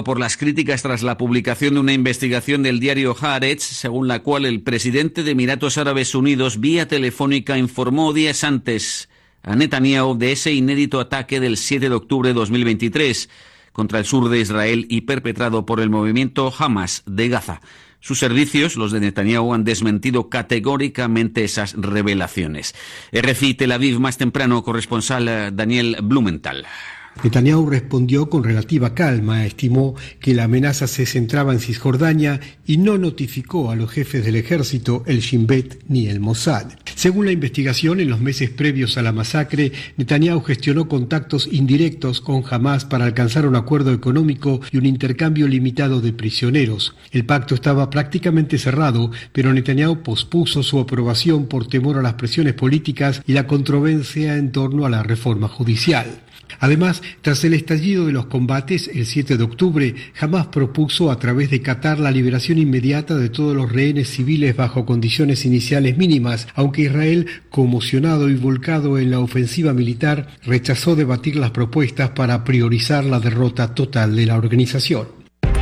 por las críticas tras la publicación de una investigación del diario Haaretz, según la cual el presidente de Emiratos Árabes Unidos, vía telefónica, informó días antes a Netanyahu de ese inédito ataque del 7 de octubre de 2023 contra el sur de Israel y perpetrado por el movimiento Hamas de Gaza. Sus servicios, los de Netanyahu, han desmentido categóricamente esas revelaciones. RFI Tel Aviv, más temprano, corresponsal Daniel Blumenthal. Netanyahu respondió con relativa calma, estimó que la amenaza se centraba en Cisjordania y no notificó a los jefes del ejército, el Shin Bet ni el Mossad. Según la investigación, en los meses previos a la masacre, Netanyahu gestionó contactos indirectos con Hamas para alcanzar un acuerdo económico y un intercambio limitado de prisioneros. El pacto estaba prácticamente cerrado, pero Netanyahu pospuso su aprobación por temor a las presiones políticas y la controversia en torno a la reforma judicial. Además, tras el estallido de los combates el 7 de octubre, Hamas propuso a través de Qatar la liberación inmediata de todos los rehenes civiles bajo condiciones iniciales mínimas, aunque Israel, conmocionado y volcado en la ofensiva militar, rechazó debatir las propuestas para priorizar la derrota total de la organización.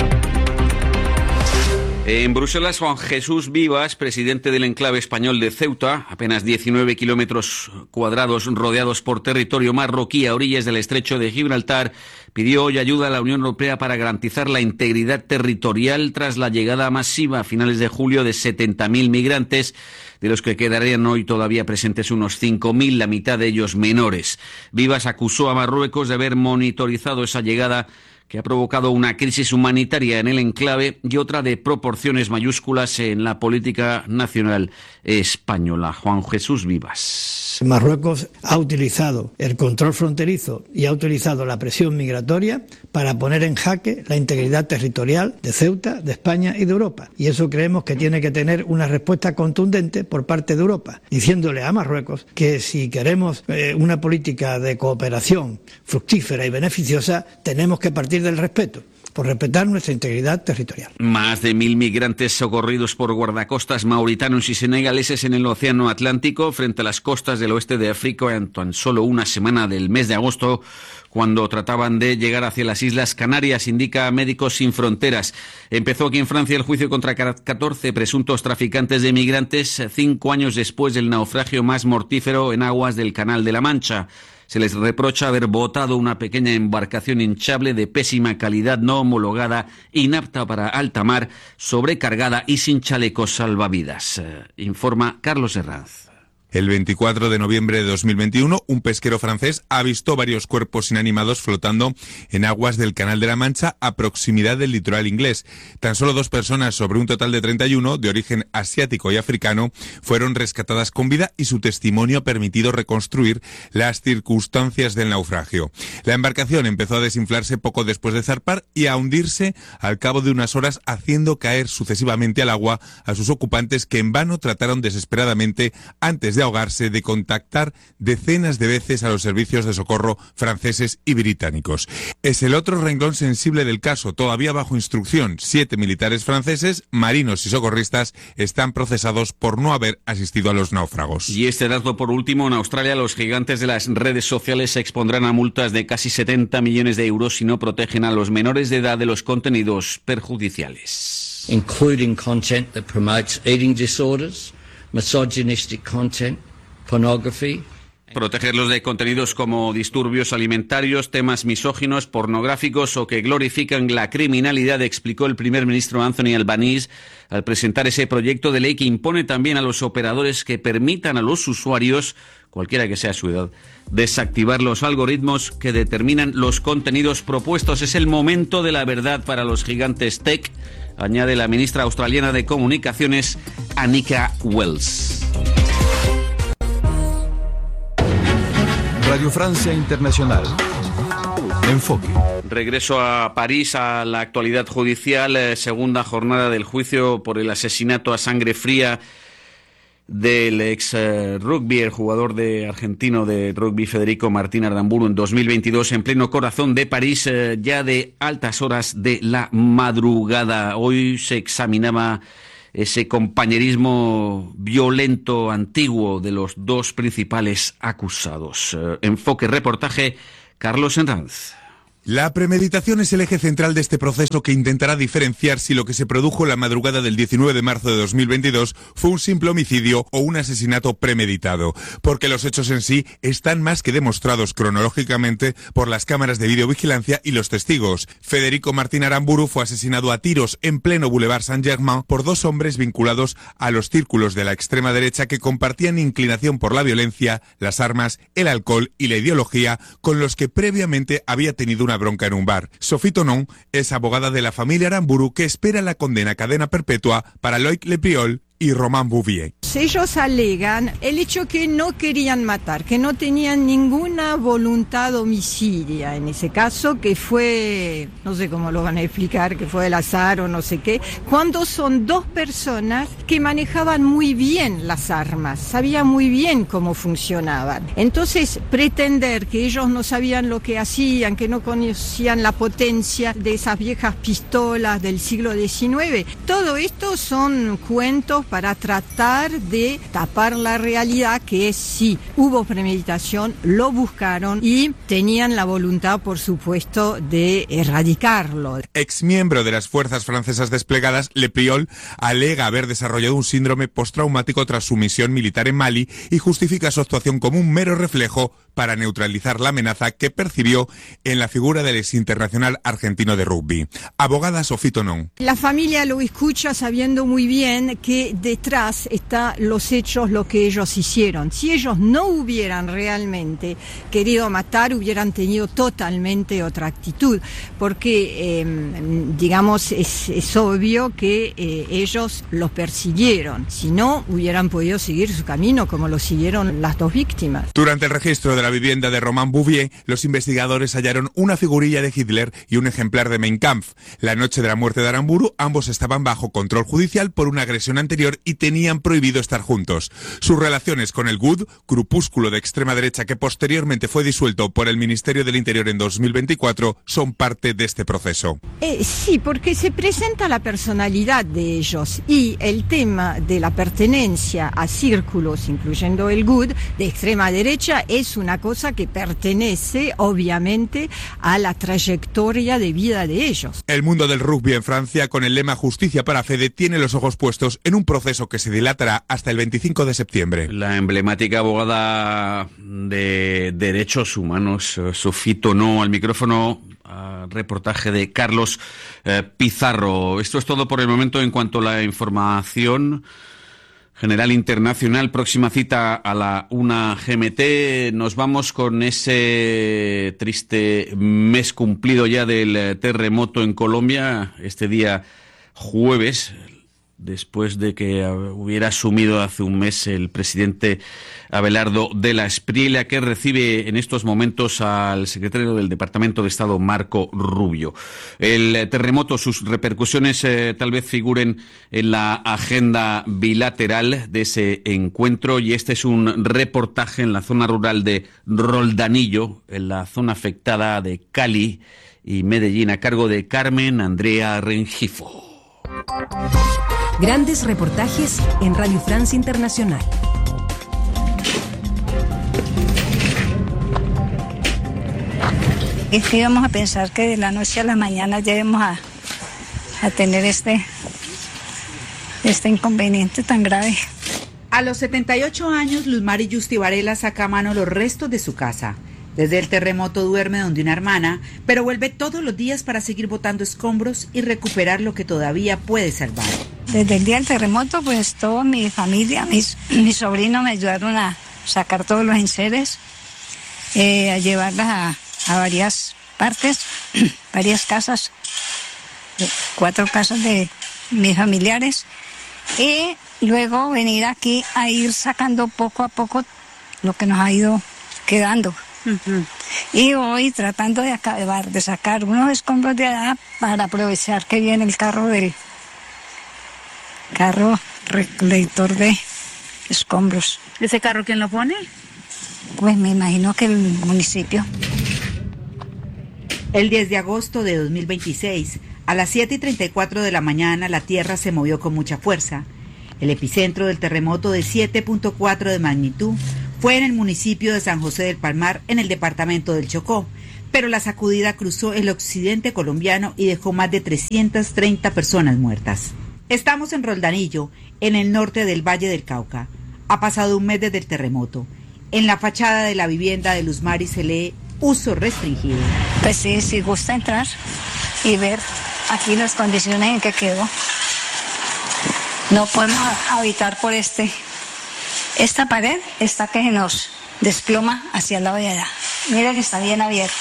En Bruselas, Juan Jesús Vivas, presidente del enclave español de Ceuta, apenas 19 kilómetros cuadrados rodeados por territorio marroquí a orillas del estrecho de Gibraltar, pidió hoy ayuda a la Unión Europea para garantizar la integridad territorial tras la llegada masiva a finales de julio de 70.000 migrantes, de los que quedarían hoy todavía presentes unos 5.000, la mitad de ellos menores. Vivas acusó a Marruecos de haber monitorizado esa llegada, que ha provocado una crisis humanitaria en el enclave y otra de proporciones mayúsculas en la política nacional española. Juan Jesús Vivas. Marruecos ha utilizado el control fronterizo y ha utilizado la presión migratoria para poner en jaque la integridad territorial de Ceuta, de España y de Europa. Y eso creemos que tiene que tener una respuesta contundente por parte de Europa, diciéndole a Marruecos que si queremos una política de cooperación fructífera y beneficiosa, tenemos que partir del respeto, por respetar nuestra integridad territorial. Más de 1.000 migrantes socorridos por guardacostas mauritanos y senegaleses en el Océano Atlántico frente a las costas del oeste de África en tan solo una semana del mes de agosto, cuando trataban de llegar hacia las Islas Canarias, indica Médicos Sin Fronteras. Empezó aquí en Francia el juicio contra 14 presuntos traficantes de migrantes 5 años después del naufragio más mortífero en aguas del Canal de la Mancha. Se les reprocha haber botado una pequeña embarcación hinchable de pésima calidad, no homologada, inapta para alta mar, sobrecargada y sin chalecos salvavidas. Informa Carlos Herranz. El 24 de noviembre de 2021, un pesquero francés avistó varios cuerpos inanimados flotando en aguas del Canal de la Mancha a proximidad del litoral inglés. Tan solo 2 personas sobre un total de 31 de origen asiático y africano fueron rescatadas con vida y su testimonio ha permitido reconstruir las circunstancias del naufragio. La embarcación empezó a desinflarse poco después de zarpar y a hundirse al cabo de unas horas, haciendo caer sucesivamente al agua a sus ocupantes, que en vano trataron desesperadamente, antes de ahogarse, de contactar decenas de veces a los servicios de socorro franceses y británicos. Es el otro renglón sensible del caso, todavía bajo instrucción. 7 militares franceses, marinos y socorristas están procesados por no haber asistido a los náufragos. Y este dato por último: en Australia los gigantes de las redes sociales se expondrán a multas de casi 70 millones de euros si no protegen a los menores de edad de los contenidos perjudiciales. Including content that promotes eating disorders, misogynistic content, pornography. Protegerlos de contenidos como disturbios alimentarios, temas misóginos, pornográficos o que glorifican la criminalidad, explicó el primer ministro Anthony Albanese al presentar ese proyecto de ley que impone también a los operadores que permitan a los usuarios, cualquiera que sea su edad, desactivar los algoritmos que determinan los contenidos propuestos. Es el momento de la verdad para los gigantes tech, añade la ministra australiana de Comunicaciones, Anika Wells. Radio Francia Internacional. Enfoque. Regreso a París, a la actualidad judicial. Segunda jornada del juicio por el asesinato a sangre fría del ex rugby, el jugador argentino de rugby Federico Martín Aramburu, en 2022, en pleno corazón de París, ya de altas horas de la madrugada. Hoy se examinaba ese compañerismo violento antiguo de los 2 principales acusados. Enfoque, reportaje, Carlos Herranz. La premeditación es el eje central de este proceso que intentará diferenciar si lo que se produjo la madrugada del 19 de marzo de 2022 fue un simple homicidio o un asesinato premeditado, porque los hechos en sí están más que demostrados cronológicamente por las cámaras de videovigilancia y los testigos. Federico Martín Aramburu fue asesinado a tiros en pleno Boulevard Saint-Germain por dos hombres vinculados a los círculos de la extrema derecha que compartían inclinación por la violencia, las armas, el alcohol y la ideología, con los que previamente había tenido una bronca en un bar. Sophie Tonon es abogada de la familia Aramburu que espera la condena a cadena perpetua para Loïc Lepriol y Romain Bouvier. Ellos alegan el hecho que no querían matar, que no tenían ninguna voluntad homicidia en ese caso, que fue, no sé cómo lo van a explicar, que fue el azar o no sé qué, cuando son dos personas que manejaban muy bien las armas, sabían muy bien cómo funcionaban. Entonces, pretender que ellos no sabían lo que hacían, que no conocían la potencia de esas viejas pistolas del siglo XIX, todo esto son cuentos para tratar de tapar la realidad, que es sí, hubo premeditación, lo buscaron y tenían la voluntad, por supuesto, de erradicarlo. Exmiembro de las fuerzas francesas desplegadas, Lepriol alega haber desarrollado un síndrome postraumático tras su misión militar en Mali y justifica su actuación como un mero reflejo para neutralizar la amenaza que percibió en la figura del ex internacional argentino de rugby. Abogada Sophie Tonon. La familia lo escucha sabiendo muy bien que detrás están los hechos, lo que ellos hicieron. Si ellos no hubieran realmente querido matar, hubieran tenido totalmente otra actitud, porque, digamos, es obvio que ellos los persiguieron. Si no, hubieran podido seguir su camino como lo siguieron las dos víctimas. Durante el registro de la vivienda de Romain Bouvier, los investigadores hallaron una figurilla de Hitler y un ejemplar de Mein Kampf. La noche de la muerte de Aramburu, ambos estaban bajo control judicial por una agresión anterior y tenían prohibido estar juntos. Sus relaciones con el GUD, grupúsculo de extrema derecha que posteriormente fue disuelto por el Ministerio del Interior en 2024, son parte de este proceso. Sí, porque se presenta la personalidad de ellos y el tema de la pertenencia a círculos, incluyendo el GUD, de extrema derecha, es una cosa que pertenece, obviamente, a la trayectoria de vida de ellos. El mundo del rugby en Francia, con el lema Justicia para Fede, tiene los ojos puestos en un proceso que se dilatará hasta el 25 de septiembre. La emblemática abogada de derechos humanos, Sophie Tonon, al micrófono, reportaje de Carlos Pizarro. Esto es todo por el momento en cuanto a la información general internacional. Próxima cita a la 1 GMT. Nos vamos con ese triste mes cumplido ya del terremoto en Colombia, este día jueves, después de que hubiera asumido hace un mes el presidente Abelardo de la Espriella, que recibe en estos momentos al secretario del Departamento de Estado, Marco Rubio. El terremoto, sus repercusiones tal vez figuren en la agenda bilateral de ese encuentro, y este es un reportaje en la zona rural de Roldanillo, en la zona afectada de Cali y Medellín, a cargo de Carmen Andrea Rengifo. Grandes reportajes en Radio France Internacional. Es que íbamos a pensar que de la noche a la mañana ya íbamos a tener este inconveniente tan grave. A los 78 años, Luz Mari Yusti Varela saca a mano los restos de su casa. Desde el terremoto duerme donde una hermana, pero vuelve todos los días para seguir botando escombros y recuperar lo que todavía puede salvar. Desde el día del terremoto, pues toda mi familia, mis sobrinos me ayudaron a sacar todos los enseres, a llevarlas a varias partes, varias casas, 4 casas de mis familiares, y luego venir aquí a ir sacando poco a poco lo que nos ha ido quedando. Y hoy tratando de acabar de sacar unos escombros de allá para aprovechar que viene el carro recolector de escombros. ¿Ese carro quién lo pone? Pues me imagino que el municipio. El 10 de agosto de 2026, a las 7:34 de la mañana, la tierra se movió con mucha fuerza. El epicentro del terremoto de 7.4 de magnitud fue en el municipio de San José del Palmar, en el departamento del Chocó, pero la sacudida cruzó el occidente colombiano y dejó más de 330 personas muertas. Estamos en Roldanillo, en el norte del Valle del Cauca. Ha pasado un mes desde el terremoto. En la fachada de la vivienda de Luz Mari se lee uso restringido. Pues sí, si gusta entrar y ver aquí las condiciones en que quedó. No podemos habitar por esta pared está que se nos desploma hacia el lado de allá. Mira que está bien abierta.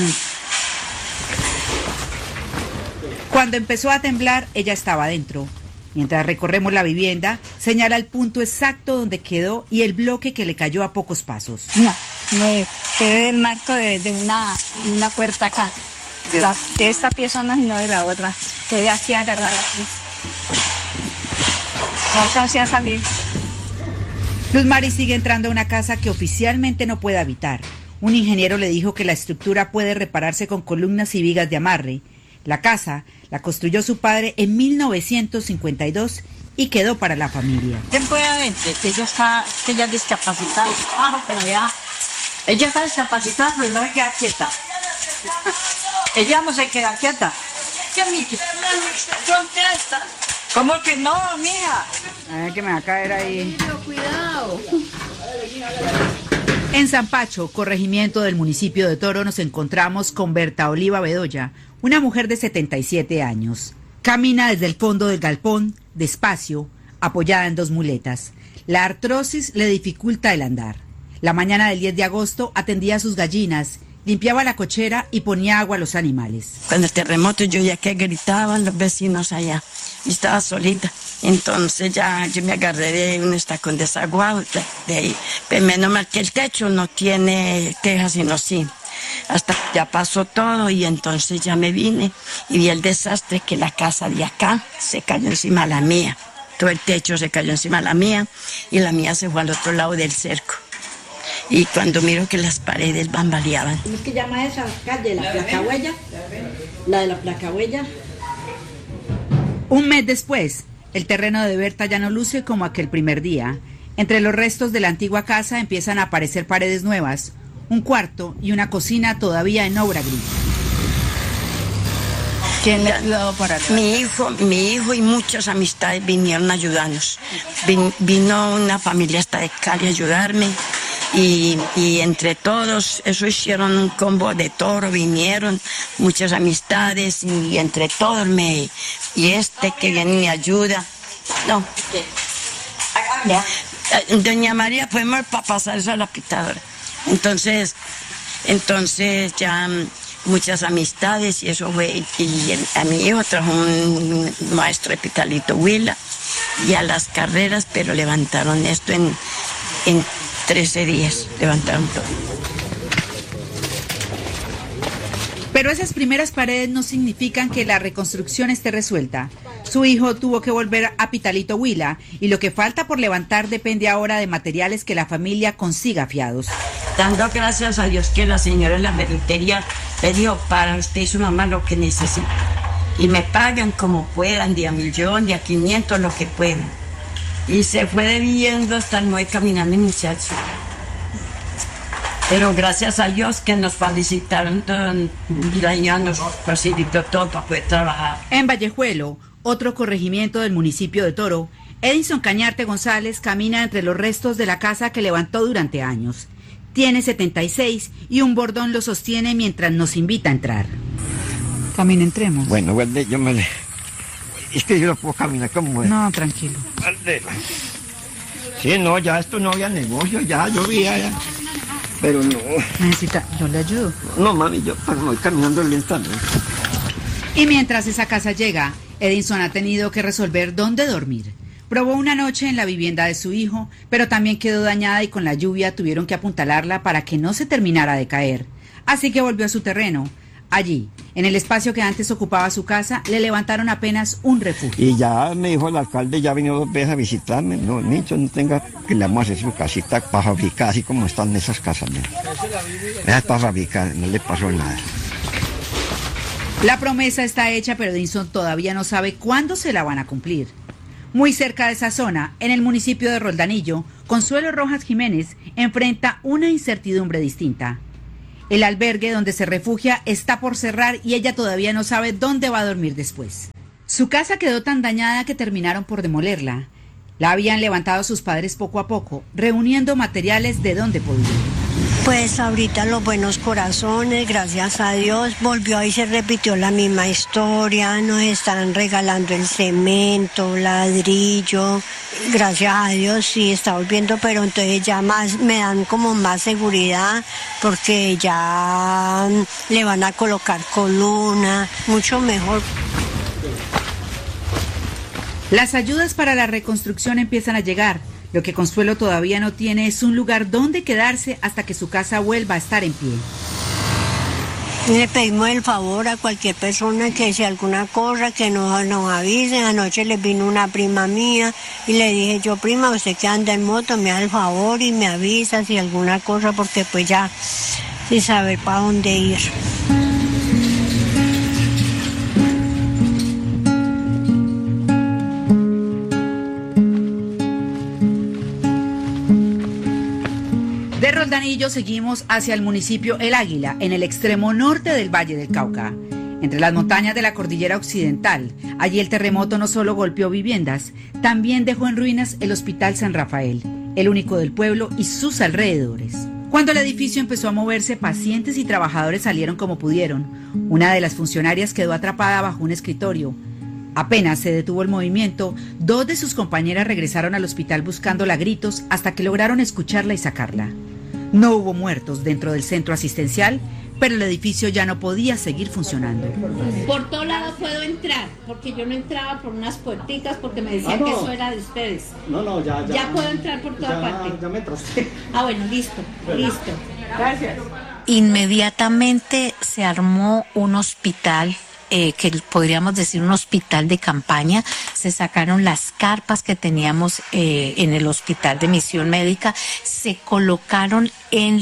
Cuando empezó a temblar, ella estaba dentro. Mientras recorremos la vivienda, señala el punto exacto donde quedó y el bloque que le cayó a pocos pasos. No, me quedé del marco de una puerta acá. De esta pieza no, sino de la otra. Quedé aquí agarrada aquí. No alcancé a salir. Luz Mari sigue entrando a una casa que oficialmente no puede habitar. Un ingeniero le dijo que la estructura puede repararse con columnas y vigas de amarre. La casa la construyó su padre en 1952 y quedó para la familia. ¿Quién puede adentro? Ella es discapacitada. Pero ya. Ella está discapacitada, pero no se queda quieta. Ella no se queda quieta. ¿Qué ¿Cómo que no, mija? Ay, que me va a caer ahí. Cuidado. En San Pacho, corregimiento del municipio de Toro, nos encontramos con Berta Oliva Bedoya, una mujer de 77 años. Camina desde el fondo del galpón, despacio, apoyada en 2 muletas. La artrosis le dificulta el andar. La mañana del 10 de agosto atendía a sus gallinas, limpiaba la cochera y ponía agua a los animales. Cuando el terremoto yo ya que gritaban los vecinos allá, y estaba solita. Entonces ya yo me agarré de un estacón desaguado de ahí. Pero menos mal que el techo no tiene tejas sino sí. Hasta ya pasó todo y entonces ya me vine y vi el desastre que la casa de acá se cayó encima de la mía. Todo el techo se cayó encima de la mía y la mía se fue al otro lado del cerco. Y cuando miro que las paredes bambaleaban. ¿Cómo es que llama esa calle? ¿La Placahuella? ¿La de la Placahuella? Un mes después, el terreno de Berta ya no luce como aquel primer día. Entre los restos de la antigua casa empiezan a aparecer paredes nuevas, un cuarto y una cocina todavía en obra gris. ¿Quién le ayudó para nada? Mi hijo y muchas amistades vinieron a ayudarnos. Vino una familia hasta de Cali a ayudarme. Y entre todos, eso hicieron un combo de Toro, vinieron muchas amistades y entre todos y que viene y me ayuda. No. Doña María, podemos pasar eso a la pitadora. Entonces ya muchas amistades y eso fue, y a mi hijo trajo un maestro de Pitalito Huila y a las carreras, pero levantaron esto en 13 días, levantaron todo. Pero esas primeras paredes no significan que la reconstrucción esté resuelta. Su hijo tuvo que volver a Pitalito Huila y lo que falta por levantar depende ahora de materiales que la familia consiga fiados. Dando gracias a Dios que la señora de la ferretería le dijo, para usted y su mamá lo que necesita. Y me pagan como puedan, de a 1.000.000, de a 500, lo que puedan. Y se fue debiendo hasta el muelle caminando el muchacho. Pero gracias a Dios que nos felicitaron, nos facilitó todo para poder trabajar. En Vallejuelo, otro corregimiento del municipio de Toro, Edison Cañarte González camina entre los restos de la casa que levantó durante años. Tiene 76 y un bordón lo sostiene mientras nos invita a entrar. Camina, entremos. Bueno, yo me... Es que yo no puedo caminar como... No, tranquilo. Sí, no, ya esto no había negocio, ya llovía ya. Pero no. Necesita, yo le ayudo. No, mami, yo voy caminando lentamente. Y mientras esa casa llega, Edison ha tenido que resolver dónde dormir. Probó una noche en la vivienda de su hijo, pero también quedó dañada y con la lluvia tuvieron que apuntalarla para que no se terminara de caer. Así que volvió a su terreno. Allí, en el espacio que antes ocupaba su casa, le levantaron apenas un refugio. Y ya me dijo el alcalde, ya vino 2 veces a visitarme. No, nicho, no tenga, que le vamos a hacer su casita para fabricar, así como están esas casas. Esa es para fabricar, no le pasó nada. La promesa está hecha, pero Edison todavía no sabe cuándo se la van a cumplir. Muy cerca de esa zona, en el municipio de Roldanillo, Consuelo Rojas Jiménez enfrenta una incertidumbre distinta. El albergue donde se refugia está por cerrar y ella todavía no sabe dónde va a dormir después. Su casa quedó tan dañada que terminaron por demolerla. La habían levantado sus padres poco a poco, reuniendo materiales de donde podían. Pues ahorita los buenos corazones, gracias a Dios, volvió y se repitió la misma historia, nos están regalando el cemento, ladrillo, gracias a Dios sí está volviendo, pero entonces ya más me dan como más seguridad porque ya le van a colocar columna, mucho mejor. Las ayudas para la reconstrucción empiezan a llegar. Lo que Consuelo todavía no tiene es un lugar donde quedarse hasta que su casa vuelva a estar en pie. Le pedimos el favor a cualquier persona que si alguna cosa que nos avisen. Anoche le vino una prima mía y le dije yo, prima, usted que anda en moto, me da el favor y me avisa si alguna cosa, porque pues ya sin saber para dónde ir. De Roldanillo seguimos hacia el municipio El Águila, en el extremo norte del Valle del Cauca, entre las montañas de la cordillera occidental. Allí el terremoto no solo golpeó viviendas, también dejó en ruinas el Hospital San Rafael, el único del pueblo y sus alrededores. Cuando el edificio empezó a moverse, pacientes y trabajadores salieron como pudieron. Una de las funcionarias quedó atrapada bajo un escritorio. Apenas se detuvo el movimiento, 2 de sus compañeras regresaron al hospital buscándola a gritos hasta que lograron escucharla y sacarla. No hubo muertos dentro del centro asistencial, pero el edificio ya no podía seguir funcionando. Por todo lado puedo entrar, porque yo no entraba por unas puerticas porque me decían que eso era de ustedes. Ya puedo entrar por toda parte. Ya me trocé. Bueno, listo. Gracias. Inmediatamente se armó un hospital, que podríamos decir un hospital de campaña. Se sacaron las carpas que teníamos en el hospital de misión médica, se colocaron en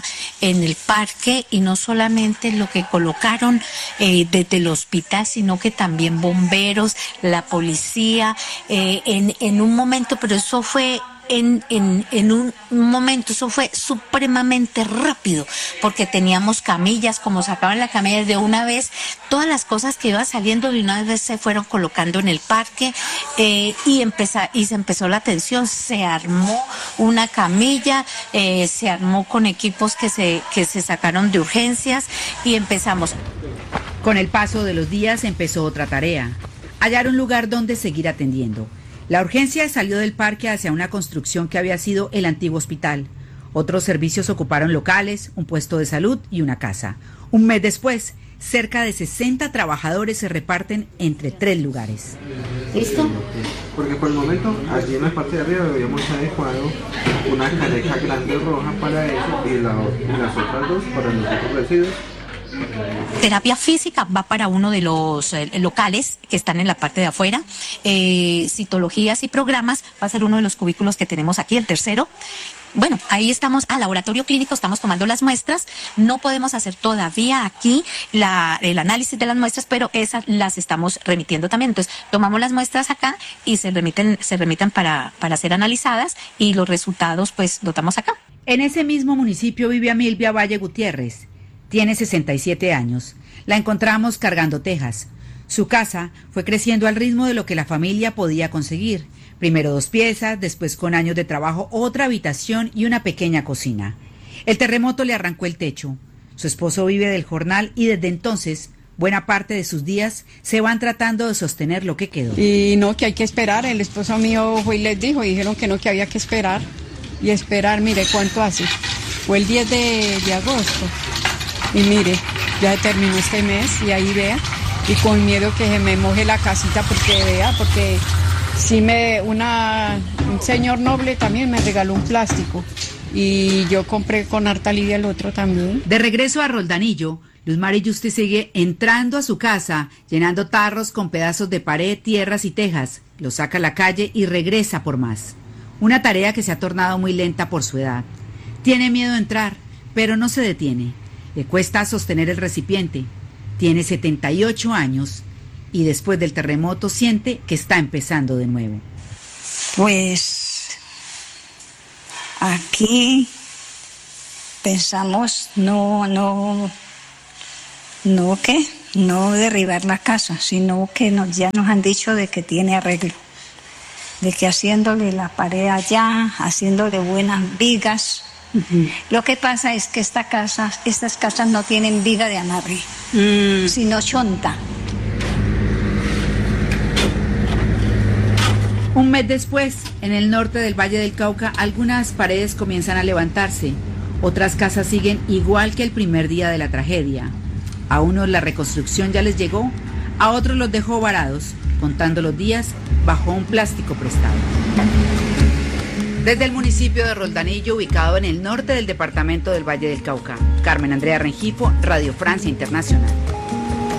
el parque, y no solamente lo que colocaron desde el hospital, sino que también bomberos, la policía, en un momento, pero eso fue en un momento, eso fue supremamente rápido, porque teníamos camillas, como sacaban la camilla de una vez, todas las cosas que iban saliendo de una vez se fueron colocando en el parque, y se empezó la atención, se armó una camilla, se armó con equipos que se sacaron de urgencias y empezamos. Con el paso de los días empezó otra tarea, hallar un lugar donde seguir atendiendo. La urgencia salió del parque hacia una construcción que había sido el antiguo hospital. Otros servicios ocuparon locales, un puesto de salud y una casa. Un mes después, cerca de 60 trabajadores se reparten entre 3 lugares. ¿Listo? Porque por el momento, allí en la parte de arriba habíamos adecuado una caneca grande roja para eso y las otras 2 para los otros residuos. Terapia física va para uno de los locales que están en la parte de afuera. Citologías y programas va a ser uno de los cubículos que tenemos aquí, el tercero. Bueno, ahí estamos laboratorio clínico, estamos tomando las muestras. No podemos hacer todavía aquí el análisis de las muestras, pero esas las estamos remitiendo también. Entonces, tomamos las muestras acá y se remiten para ser analizadas, y los resultados pues los damos acá. En ese mismo municipio vive Milvia Valle Gutiérrez. Tiene 67 años. La encontramos cargando tejas. Su casa fue creciendo al ritmo de lo que la familia podía conseguir. Primero 2 piezas, después, con años de trabajo, otra habitación y una pequeña cocina. El terremoto le arrancó el techo. Su esposo vive del jornal y desde entonces, buena parte de sus días se van tratando de sostener lo que quedó. Y no, que hay que esperar. El esposo mío fue y les dijeron que no, que había que esperar. Y esperar, mire cuánto hace. Fue el 10 de agosto. Y mire, ya terminó este mes y ahí vea, y con miedo que se me moje la casita porque sí un señor noble también me regaló un plástico y yo compré con harta lidia el otro también. De regreso a Roldanillo, Luz Mari Yuste sigue entrando a su casa, llenando tarros con pedazos de pared, tierras y tejas, los saca a la calle y regresa por más. Una tarea que se ha tornado muy lenta por su edad. Tiene miedo de entrar, pero no se detiene. Le cuesta sostener el recipiente. Tiene 78 años y después del terremoto siente que está empezando de nuevo. Pues aquí pensamos no derribar la casa, sino que ya nos han dicho de que tiene arreglo, de que haciéndole la pared allá, haciéndole buenas vigas. Lo que pasa es que estas casas no tienen viga de amarre, sino chonta. Un mes después, en el norte del Valle del Cauca, algunas paredes comienzan a levantarse. Otras casas siguen igual que el primer día de la tragedia. A unos la reconstrucción ya les llegó, a otros los dejó varados, contando los días bajo un plástico prestado. Desde el municipio de Roldanillo, ubicado en el norte del departamento del Valle del Cauca, Carmen Andrea Rengifo, Radio Francia Internacional.